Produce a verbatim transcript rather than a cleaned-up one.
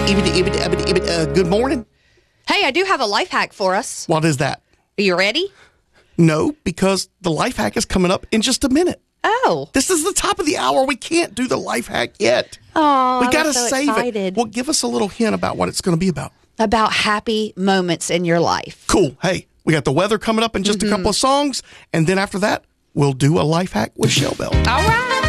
Uh, good morning. Hey, I do have a life hack for us. What is that? Are you ready? No, because the life hack is coming up in just a minute. Oh. This is the top of the hour. We can't do the life hack yet. Oh, we I got to was so save excited. it. Well, give us a little hint about what it's going to be about. About happy moments in your life. Cool. Hey, we got the weather coming up in just mm-hmm. a couple of songs. And then after that, we'll do a life hack with Shell Bell. All right.